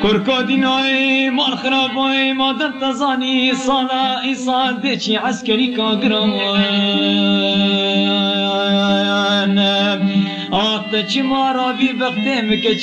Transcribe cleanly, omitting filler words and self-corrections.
کرکادینای مال خرابای مادر تزانی سالا ایسا دچی عسکری کاگران آت چی مارا بی وقتی مکه